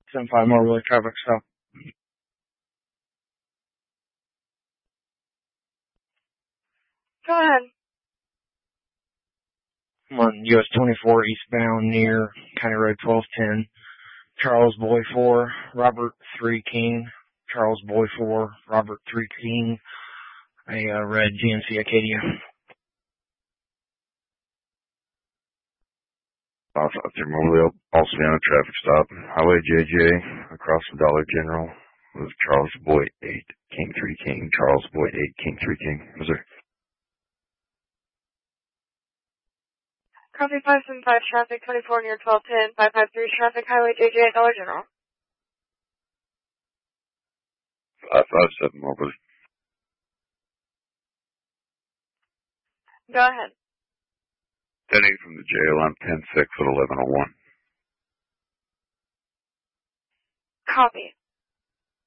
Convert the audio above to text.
10-5 Motorway traffic stop. Go ahead. I'm on US 24 eastbound near County Road 1210. Charles Boy 4, Robert 3 King. Charles Boy 4, Robert 3 King. A red GMC Acadia. 553 Mobile, also be on a traffic stop. Highway JJ, across from Dollar General, with Charles Boy 8, King 3 King, Charles Boy 8, King 3 King, Missouri. Copy 575 traffic 24 near 1210, 553 traffic Highway JJ at Dollar General. 557 Mobile. Go ahead. 10-8 from the jail on 10-6 at 1101. Copy.